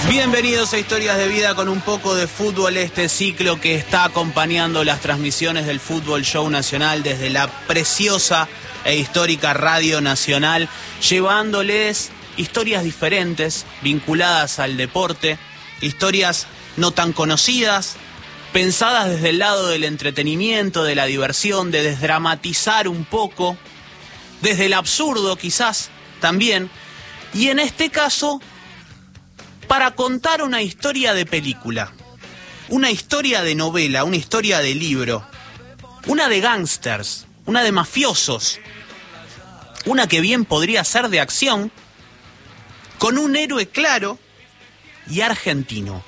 Bienvenidos a Historias de Vida con un poco de fútbol, este ciclo que está acompañando las transmisiones del Fútbol Show Nacional desde la preciosa e histórica Radio Nacional, llevándoles historias diferentes vinculadas al deporte, historias no tan conocidas, pensadas desde el lado del entretenimiento, de la diversión, de desdramatizar un poco, desde el absurdo quizás también, y en este caso para contar una historia de película, una historia de novela, una historia de libro, una de gángsters, una de mafiosos, una que bien podría ser de acción, con un héroe claro y argentino.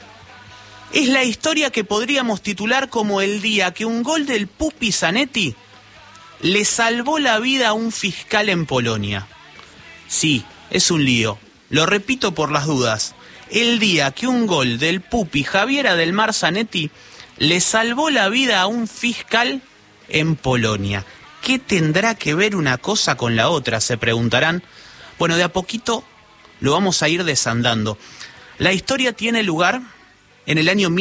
Es la historia que podríamos titular como el día que un gol del Pupi Zanetti le salvó la vida a un fiscal en Polonia. Sí, es un lío. Lo repito por las dudas, el día que un gol del Pupi Javier Adelmar Zanetti le salvó la vida a un fiscal en Polonia. ¿Qué tendrá que ver una cosa con la otra?, se preguntarán. Bueno, de a poquito lo vamos a ir desandando. La historia tiene lugar en el año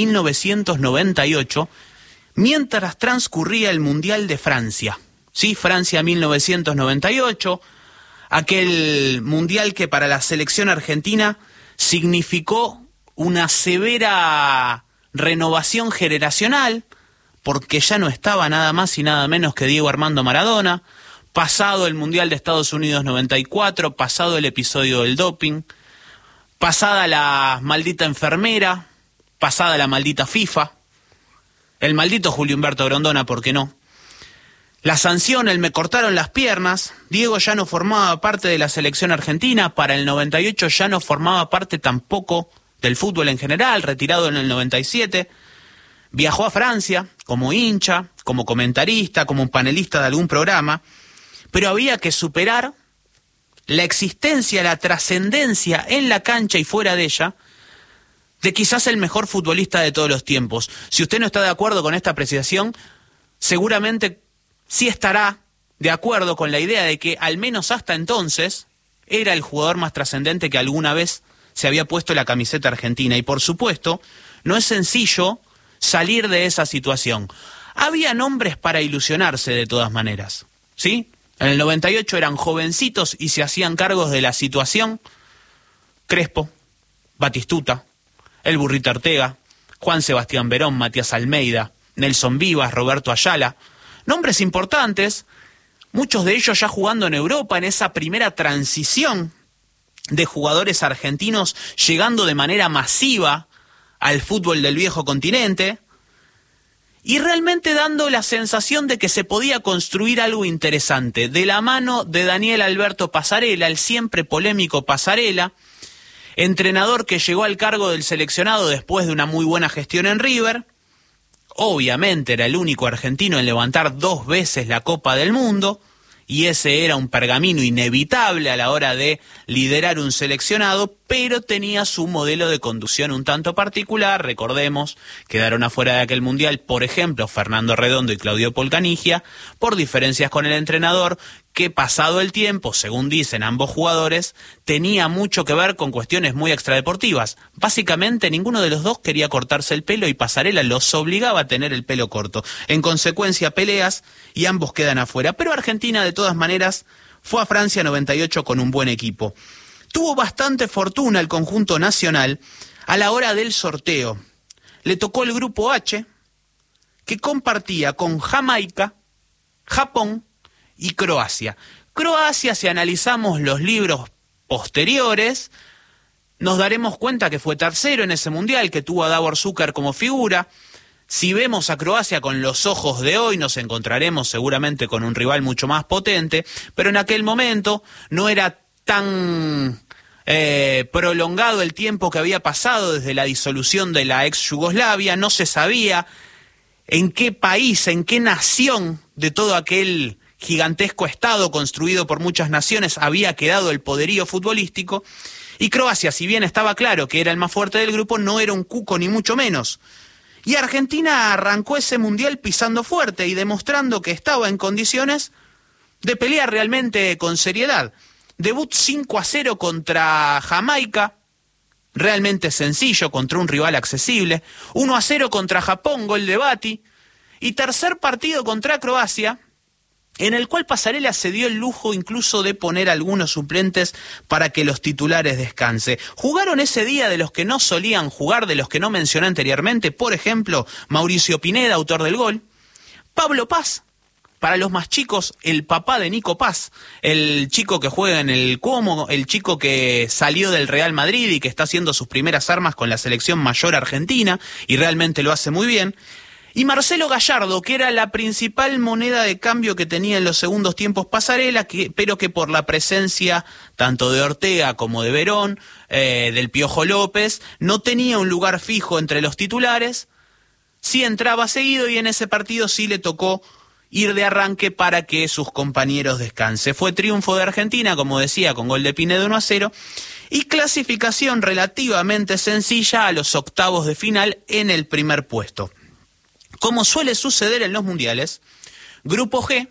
1998, mientras transcurría el Mundial de Francia. Sí, Francia 1998... aquel mundial que para la selección argentina significó una severa renovación generacional, porque ya no estaba nada más y nada menos que Diego Armando Maradona, pasado el Mundial de Estados Unidos 94, pasado el episodio del doping, pasada la maldita enfermera, pasada la maldita FIFA, el maldito Julio Humberto Grondona, ¿por qué no? La sanción, el me cortaron las piernas, Diego ya no formaba parte de la selección argentina, para el 98 ya no formaba parte tampoco del fútbol en general, retirado en el 97, viajó a Francia como hincha, como comentarista, como un panelista de algún programa, pero había que superar la existencia, la trascendencia en la cancha y fuera de ella, de quizás el mejor futbolista de todos los tiempos. Si usted no está de acuerdo con esta apreciación, seguramente sí estará de acuerdo con la idea de que al menos hasta entonces era el jugador más trascendente que alguna vez se había puesto la camiseta argentina. Y por supuesto, no es sencillo salir de esa situación. Había nombres para ilusionarse de todas maneras, ¿sí? En el 98 eran jovencitos y se hacían cargos de la situación. Crespo, Batistuta, el Burrito Ortega, Juan Sebastián Verón, Matías Almeida, Nelson Vivas, Roberto Ayala. Nombres importantes, muchos de ellos ya jugando en Europa, en esa primera transición de jugadores argentinos llegando de manera masiva al fútbol del viejo continente y realmente dando la sensación de que se podía construir algo interesante, de la mano de Daniel Alberto Passarella, el siempre polémico Passarella, entrenador que llegó al cargo del seleccionado después de una muy buena gestión en River. Obviamente era el único argentino en levantar 2 veces la Copa del Mundo, y ese era un pergamino inevitable a la hora de liderar un seleccionado, pero tenía su modelo de conducción un tanto particular. Recordemos, quedaron afuera de aquel mundial, por ejemplo, Fernando Redondo y Claudio Polcanigia, por diferencias con el entrenador, que pasado el tiempo, según dicen ambos jugadores, tenía mucho que ver con cuestiones muy extradeportivas. Básicamente ninguno de los dos quería cortarse el pelo y Passarella los obligaba a tener el pelo corto. En consecuencia, peleas y ambos quedan afuera. Pero Argentina, de todas maneras, fue a Francia 98 con un buen equipo. Tuvo bastante fortuna el conjunto nacional a la hora del sorteo. Le tocó el grupo H, que compartía con Jamaica, Japón y Croacia. Croacia, si analizamos los libros posteriores, nos daremos cuenta que fue tercero en ese mundial, que tuvo a Davor Šuker como figura. Si vemos a Croacia con los ojos de hoy, nos encontraremos seguramente con un rival mucho más potente, pero en aquel momento no era tan prolongado el tiempo que había pasado desde la disolución de la ex Yugoslavia, no se sabía en qué país, en qué nación de todo aquel gigantesco estado construido por muchas naciones había quedado el poderío futbolístico, y Croacia, si bien estaba claro que era el más fuerte del grupo, no era un cuco ni mucho menos. Y Argentina arrancó ese mundial pisando fuerte y demostrando que estaba en condiciones de pelear realmente con seriedad. Debut 5-0 contra Jamaica, realmente sencillo contra un rival accesible. 1-0 contra Japón, gol de Bati. Y tercer partido contra Croacia, en el cual Passarella se dio el lujo incluso de poner algunos suplentes para que los titulares descansen. Jugaron ese día de los que no solían jugar, de los que no mencioné anteriormente, por ejemplo, Mauricio Pineda, autor del gol, Pablo Paz, para los más chicos, el papá de Nico Paz, el chico que juega en el Como, el chico que salió del Real Madrid y que está haciendo sus primeras armas con la selección mayor argentina, y realmente lo hace muy bien. Y Marcelo Gallardo, que era la principal moneda de cambio que tenía en los segundos tiempos Passarella, pero que por la presencia tanto de Ortega como de Verón, del Piojo López, no tenía un lugar fijo entre los titulares. Sí entraba seguido y en ese partido sí le tocó ir de arranque para que sus compañeros descansen. Fue triunfo de Argentina, como decía, con gol de Pineda 1-0, y clasificación relativamente sencilla a los octavos de final en el primer puesto. Como suele suceder en los mundiales, Grupo G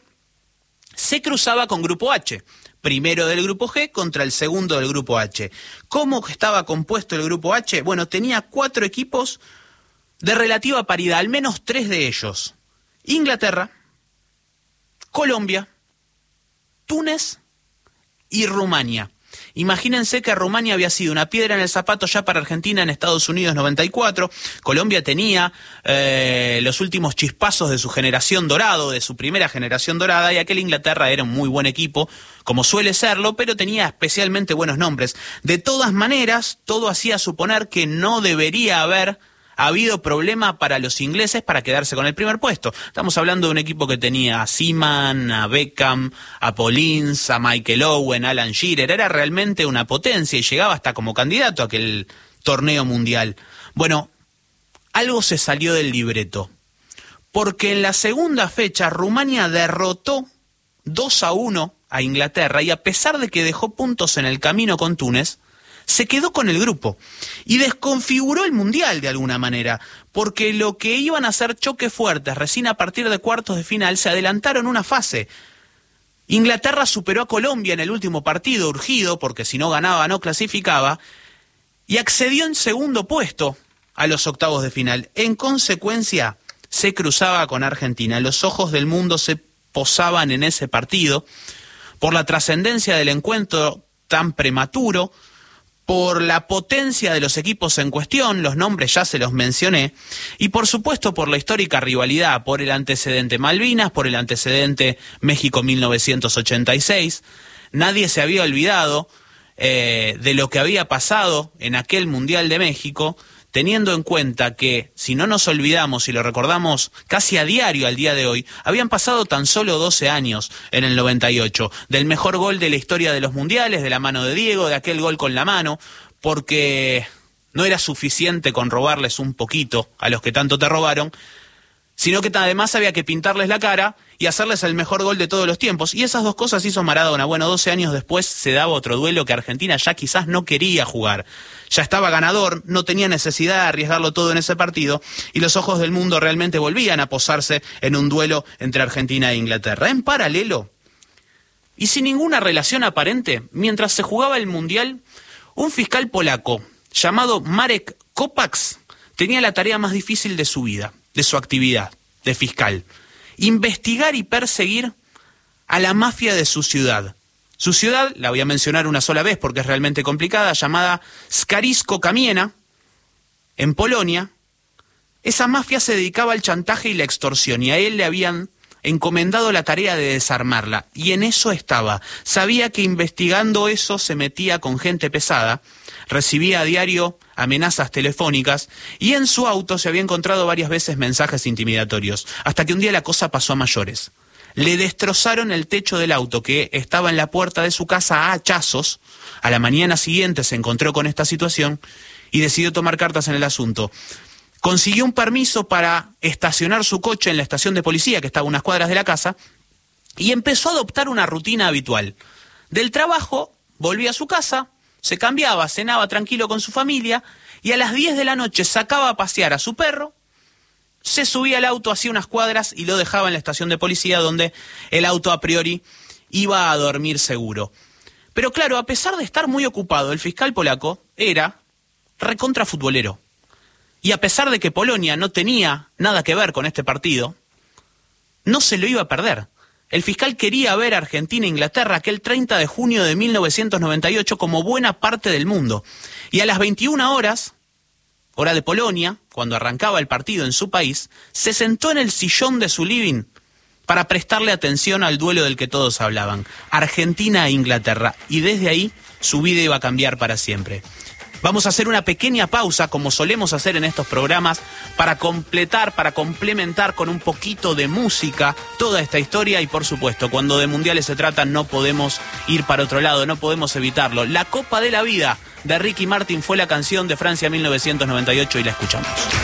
se cruzaba con Grupo H. Primero del Grupo G contra el segundo del Grupo H. ¿Cómo estaba compuesto el Grupo H? Bueno, tenía 4 equipos de relativa paridad, al menos 3 de ellos. Inglaterra, Colombia, Túnez y Rumania. Imagínense que Rumania había sido una piedra en el zapato ya para Argentina en Estados Unidos 94. Colombia tenía los últimos chispazos de su generación dorado, de su primera generación dorada, y aquel Inglaterra era un muy buen equipo, como suele serlo, pero tenía especialmente buenos nombres. De todas maneras, todo hacía suponer que no debería haber habido problema para los ingleses para quedarse con el primer puesto. Estamos hablando de un equipo que tenía a Seaman, a Beckham, a Paulins, a Michael Owen, a Alan Shearer. Era realmente una potencia y llegaba hasta como candidato a aquel torneo mundial. Bueno, algo se salió del libreto, porque en la segunda fecha Rumania derrotó 2-1 a Inglaterra y a pesar de que dejó puntos en el camino con Túnez, se quedó con el grupo y desconfiguró el Mundial de alguna manera, porque lo que iban a ser choques fuertes recién a partir de cuartos de final se adelantaron una fase. Inglaterra superó a Colombia en el último partido, urgido, porque si no ganaba no clasificaba, y accedió en segundo puesto a los octavos de final. En consecuencia, se cruzaba con Argentina. Los ojos del mundo se posaban en ese partido por la trascendencia del encuentro tan prematuro, por la potencia de los equipos en cuestión, los nombres ya se los mencioné, y por supuesto por la histórica rivalidad, por el antecedente Malvinas, por el antecedente México 1986. Nadie se había olvidado de lo que había pasado en aquel Mundial de México, teniendo en cuenta que, si no nos olvidamos y lo recordamos casi a diario al día de hoy, habían pasado tan solo 12 años en el 98, del mejor gol de la historia de los mundiales, de la mano de Diego, de aquel gol con la mano, porque no era suficiente con robarles un poquito a los que tanto te robaron, sino que además había que pintarles la cara y hacerles el mejor gol de todos los tiempos. Y esas dos cosas hizo Maradona. Bueno, 12 años después se daba otro duelo que Argentina ya quizás no quería jugar. Ya estaba ganador, no tenía necesidad de arriesgarlo todo en ese partido, y los ojos del mundo realmente volvían a posarse en un duelo entre Argentina e Inglaterra. En paralelo, y sin ninguna relación aparente, mientras se jugaba el Mundial, un fiscal polaco llamado Marek Kopacz tenía la tarea más difícil de su vida, de su actividad de fiscal: investigar y perseguir a la mafia de su ciudad. Su ciudad, la voy a mencionar una sola vez porque es realmente complicada, llamada Skalisko-Kamienia, en Polonia. Esa mafia se dedicaba al chantaje y la extorsión, y a él le habían encomendado la tarea de desarmarla, y en eso estaba. Sabía que investigando eso se metía con gente pesada, recibía a diario amenazas telefónicas, y en su auto se había encontrado varias veces mensajes intimidatorios, hasta que un día la cosa pasó a mayores. Le destrozaron el techo del auto, que estaba en la puerta de su casa, a hachazos. A la mañana siguiente se encontró con esta situación y decidió tomar cartas en el asunto. Consiguió un permiso para estacionar su coche en la estación de policía, que estaba a unas cuadras de la casa, y empezó a adoptar una rutina habitual. Del trabajo volvía a su casa, se cambiaba, cenaba tranquilo con su familia, y a las 10 de la noche sacaba a pasear a su perro, se subía al auto, hacía unas cuadras y lo dejaba en la estación de policía, donde el auto a priori iba a dormir seguro. Pero claro, a pesar de estar muy ocupado, el fiscal polaco era recontra futbolero. Y a pesar de que Polonia no tenía nada que ver con este partido, no se lo iba a perder. El fiscal quería ver a Argentina e Inglaterra aquel 30 de junio de 1998 como buena parte del mundo. Y a las 21 horas, hora de Polonia, cuando arrancaba el partido en su país, se sentó en el sillón de su living para prestarle atención al duelo del que todos hablaban, Argentina e Inglaterra. Y desde ahí su vida iba a cambiar para siempre. Vamos a hacer una pequeña pausa, como solemos hacer en estos programas, para completar, para complementar con un poquito de música toda esta historia. Y por supuesto, cuando de mundiales se trata, no podemos ir para otro lado, no podemos evitarlo. La Copa de la Vida de Ricky Martin fue la canción de Francia 1998 y la escuchamos.